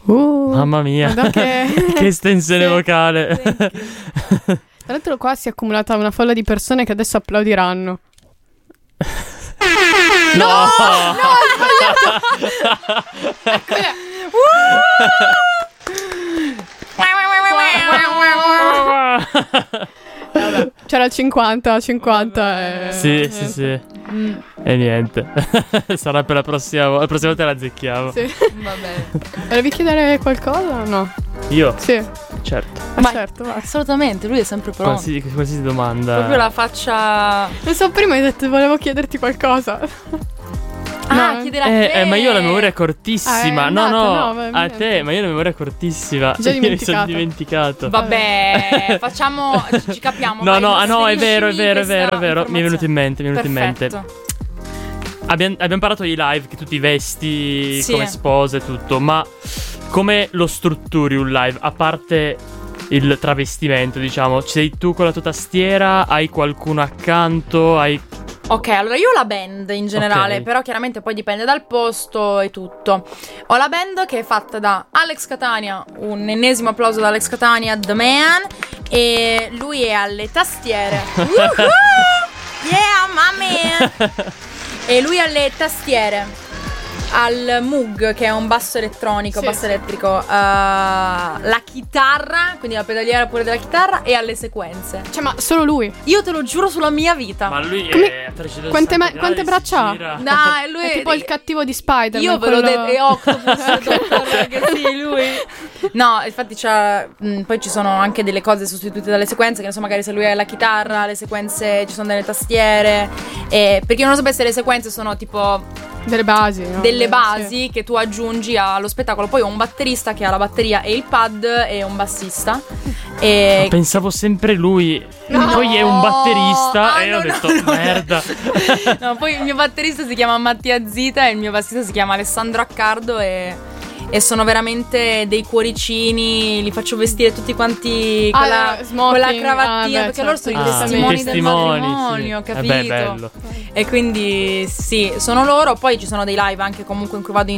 Mamma mia, che estensione vocale. Tra l'altro qua si è accumulata una folla di persone che adesso applaudiranno. No, ho sbagliato. Vabbè, c'era il 50 e... Sì. E niente. Sarà per la prossima volta la azzecchiamo. Sì. Va bene. Volevi chiedere qualcosa o no? Io? Sì. Certo. Certo, va. Assolutamente, lui è sempre pronto. Qualsiasi domanda. Proprio la faccia... Non so, prima hai detto volevo chiederti qualcosa. Chiedere a te. Ma io ho la memoria cortissima. No, va a bene. te, ma io ho la memoria cortissima. Già Io mi sono dimenticato. Vabbè, facciamo, ci capiamo. No, vai, è vero. questa Mi è venuto in mente. Perfetto. Abbiamo parlato di live, che tu ti vesti Sì. come sposa e tutto, ma come lo strutturi un live? A parte il travestimento, diciamo, sei tu con la tua tastiera, hai qualcuno accanto, Ok, allora io ho la band in generale, Ok. però chiaramente poi dipende dal posto e tutto. Ho la band che è fatta da Alex Catania, un ennesimo applauso da Alex Catania, The Man, e lui è alle tastiere. Woohoo! Yeah, my man! E lui alle tastiere, al Moog, che è un basso elettronico, Sì, basso sì. elettrico, la chitarra, quindi la pedaliera pure della chitarra, e alle sequenze. Cioè, ma solo lui? Io te lo giuro sulla mia vita. Ma lui Come- è a 360 quante gradi, braccia si ha? gira. Dai, lui È tipo il cattivo di Spider-Man. Io ve l'ho quello- detto, è Octopus, dottor, che sì, lui. No, infatti poi ci sono anche delle cose sostituite dalle sequenze, che ne so, magari se lui ha la chitarra, le sequenze ci sono delle tastiere. Per chi non lo sapesse, le sequenze sono tipo Delle basi, no? delle Sì. basi che tu aggiungi allo spettacolo. Poi ho un batterista che ha la batteria e il pad, e un bassista. E Pensavo sempre lui. No. Poi è un batterista. Ah, E io ho no, detto, no. merda. No, poi il mio batterista si chiama Mattia Zita e il mio bassista si chiama Alessandro Accardo, e sono veramente dei cuoricini. Li faccio vestire tutti quanti con smoking. la cravattina, Beh, perché loro certo. sono i testimoni del testimoni, matrimonio, sì. capito? Beh, bello. E quindi sì, sono loro. Poi ci sono dei live anche comunque in cui vado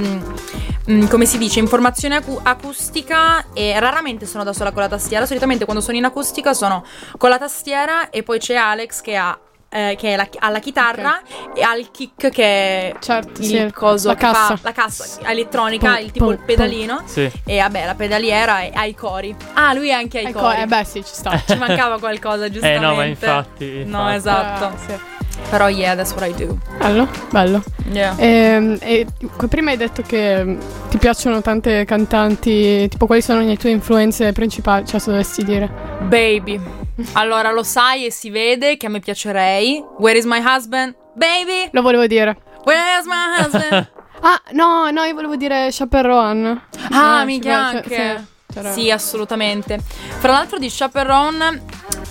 come si dice, in formazione acustica, e raramente sono da sola con la tastiera. Solitamente quando sono in acustica sono con la tastiera, e poi c'è Alex che ha la chitarra, e ha il kick, che è Certo, il sì. coso La che fa cassa. la cassa elettronica, il tipo il pedalino. Sì. E vabbè, la pedaliera, e ha i cori. Ah, lui anche ha i cori. Beh, sì, ci sta. Ci mancava qualcosa, giustamente. No, ma infatti. No, esatto. Sì. Però yeah, that's what I do. Bello. Yeah. E prima hai detto che ti piacciono tante cantanti. Tipo, quali sono le tue influenze principali? Cioè, se dovessi dire. Baby. Allora, lo sai e si vede che a me piacerei. Where is my husband? Baby. Lo volevo dire. Where is my husband? No, io volevo dire Chaperone. Minchia, sì, anche. c'era- Sì, assolutamente. Fra l'altro di Chaperone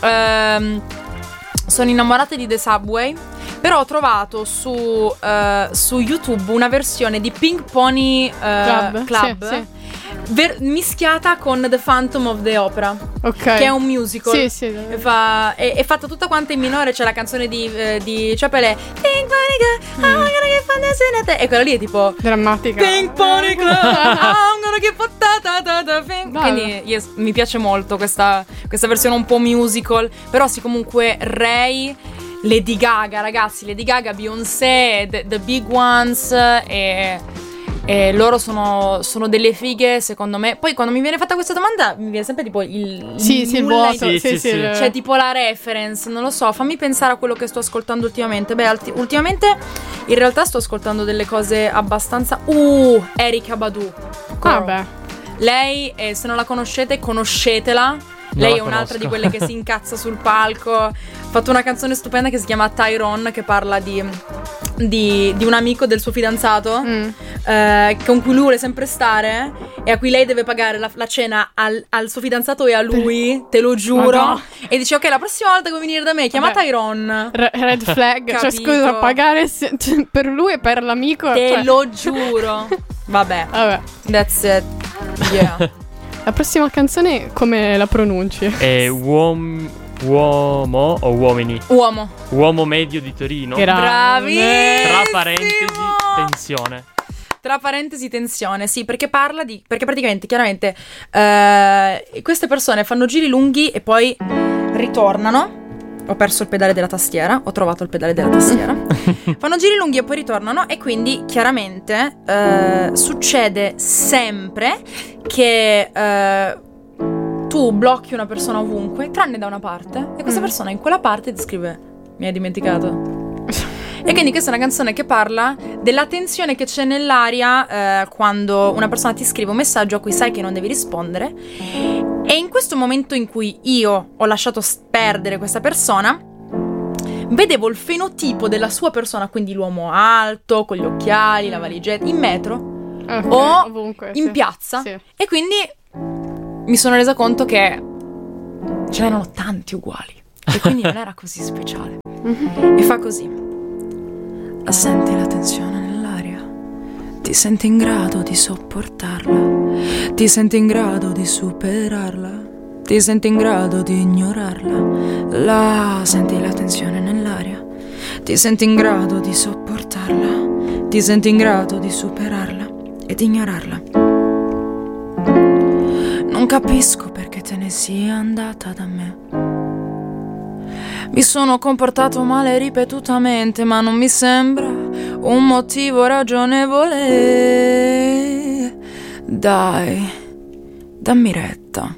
sono innamorata di The Subway, però ho trovato su YouTube una versione di Pink Pony Club, Sì. mischiata con The Phantom of the Opera, Ok. che è un musical. Sì. È fatta tutta quanta in minore. C'è la canzone di Chapelle, Pink Pony Club, I'm gonna get fun e quella lì è tipo Drammatica. Pink Pony Club, I'm gonna get fun pink. Bello. Quindi yes, mi piace molto questa versione un po' musical. Però sì, comunque Ray, Lady Gaga, ragazzi, Lady Gaga, Beyoncé, The Big Ones, e loro sono delle fighe, secondo me. Poi quando mi viene fatta questa domanda mi viene sempre tipo il Sì, il nulla vuoto. in- Sì. Cioè tipo la reference, non lo so, fammi pensare a quello che sto ascoltando ultimamente. Beh, ultimamente in realtà sto ascoltando delle cose abbastanza Erykah Badu. Vabbè. Lei, se non la conoscete, conoscetela. Non Lei la è un'altra conosco. di quelle che si incazza sul palco. Ha fatto una canzone stupenda che si chiama Tyrone, che parla di un amico del suo fidanzato, con cui lui vuole sempre stare, e a cui lei deve pagare la cena al suo fidanzato e a lui, te lo giuro. Madonna. E dice: ok, la prossima volta che vuoi venire da me, chiama Vabbè. Tyrone. Red flag. Cioè, Capito. scusa, pagare per lui e per l'amico. Te cioè- lo giuro. Vabbè, Vabbè. that's it. Yeah. La prossima canzone come la pronunci? È uomo o uomini? Uomo. Uomo medio di Torino. Era- Bravissimo. Tra parentesi, tensione. Tra parentesi tensione, sì, perché perché praticamente, chiaramente, queste persone fanno giri lunghi e poi ritornano. Ho perso il pedale della tastiera, ho trovato il pedale della tastiera. Fanno giri lunghi e poi ritornano, e quindi chiaramente succede sempre che tu blocchi una persona ovunque, tranne da una parte, e questa persona in quella parte ti scrive: mi hai dimenticato. E quindi questa è una canzone che parla della tensione che c'è nell'aria quando una persona ti scrive un messaggio a cui sai che non devi rispondere, e in questo momento in cui io ho lasciato perdere questa persona, vedevo il fenotipo della sua persona, quindi l'uomo alto, con gli occhiali, la valigetta, in metro o ovunque, in piazza, sì. e quindi mi sono resa conto che ce n'erano tanti uguali e quindi non era così speciale. E fa così. Senti la tensione nell'aria, ti senti in grado di sopportarla, ti senti in grado di superarla, ti senti in grado di ignorarla. Senti la tensione nell'aria, ti senti in grado di sopportarla, ti senti in grado di superarla ed ignorarla. Non capisco perché te ne sia andata da me. Mi sono comportato male ripetutamente, ma non mi sembra un motivo ragionevole. Dai, dammi retta.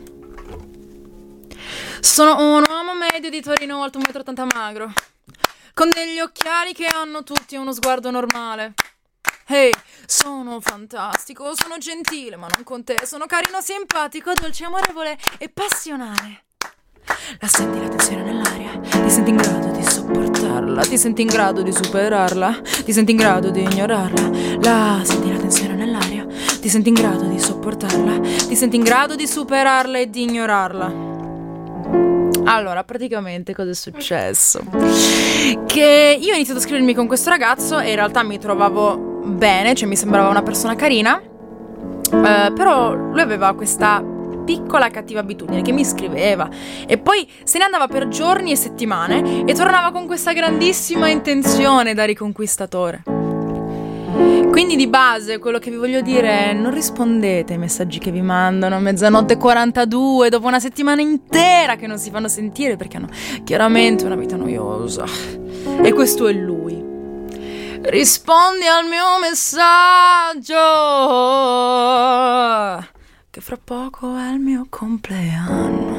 Sono un uomo medio di Torino, alto 1,80 m, magro, con degli occhiali che hanno tutti uno sguardo normale. Ehi, sono fantastico, sono gentile, ma non con te. Sono carino, simpatico, dolce, amorevole e passionale. La senti la tensione nell'aria, ti senti in grado di sopportarla, ti senti in grado di superarla, ti senti in grado di ignorarla. Senti la tensione nell'aria, ti senti in grado di sopportarla, ti senti in grado di superarla e di ignorarla. Allora, praticamente cosa è successo? Che io ho iniziato a scrivermi con questo ragazzo e in realtà mi trovavo bene, cioè mi sembrava una persona carina, però lui aveva questa piccola cattiva abitudine che mi scriveva e poi se ne andava per giorni e settimane e tornava con questa grandissima intenzione da riconquistatore. Quindi di base quello che vi voglio dire è: non rispondete ai messaggi che vi mandano a 00:42 dopo una settimana intera che non si fanno sentire, perché hanno chiaramente una vita noiosa, e questo è lui. Rispondi al mio messaggio che fra poco è il mio compleanno.